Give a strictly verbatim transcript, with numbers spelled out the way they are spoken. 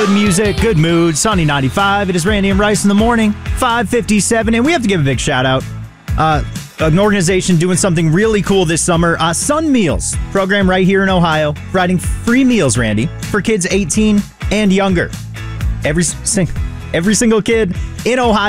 Good music, good mood, Sunny ninety-five. It is Randy and Rice in the morning, five fifty-seven, and we have to give a big shout out. Uh, an organization doing something really cool this summer, uh, Sun Meals, program right here in Ohio, providing free meals, Randy, for kids eighteen and younger. Every, sing- every single kid in Ohio